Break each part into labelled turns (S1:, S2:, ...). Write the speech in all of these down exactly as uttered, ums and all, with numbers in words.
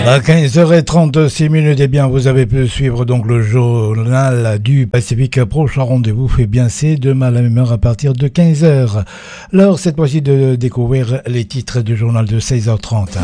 S1: À quinze heures trente-six minutes, eh bien, vous avez pu suivre donc le journal du Pacifique. Prochain rendez-vous fait bien c'est demain à la même heure à partir de quinze heures. L'heure cette fois-ci de découvrir les titres du journal de seize heures trente.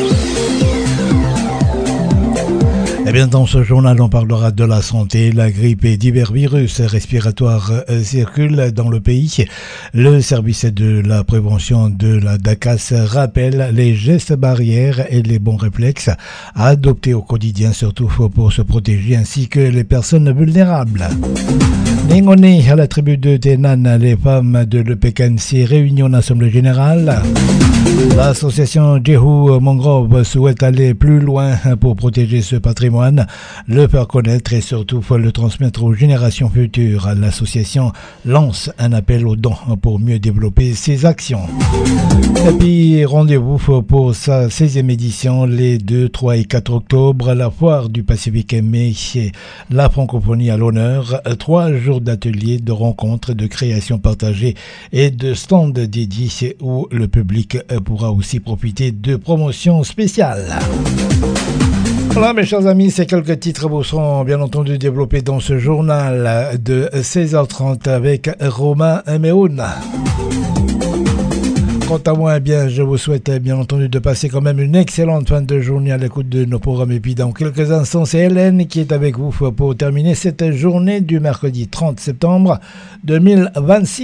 S1: Eh bien, dans ce journal, on parlera de la santé. La grippe et divers virus respiratoires euh, circulent dans le pays. Le service de la prévention de la D A C A S rappelle les gestes barrières et les bons réflexes à adopter au quotidien, surtout pour se protéger, ainsi que les personnes vulnérables. Ningoni à la tribu de Tenan, les femmes de l'E P K N C réunion d'Assemblée Générale. L'association Jehu Mangrove souhaite aller plus loin pour protéger ce patrimoine, le faire connaître et surtout le transmettre aux générations futures. L'association lance un appel aux dons pour mieux développer ses actions. Et puis rendez-vous pour sa seizième édition les deux, trois et quatre octobre. La foire du Pacifique met la francophonie à l'honneur. Trois jours d'ateliers, de rencontres, de créations partagées et de stands dédiés où le public pourra aussi profiter de promotions spéciales. Voilà mes chers amis, ces quelques titres vous seront bien entendu développés dans ce journal de seize heures trente avec Romain Méhoun. Quant à moi, eh bien, je vous souhaite bien entendu de passer quand même une excellente fin de journée à l'écoute de nos programmes. Et puis dans quelques instants, c'est Hélène qui est avec vous pour terminer cette journée du mercredi trente septembre deux mille vingt-six.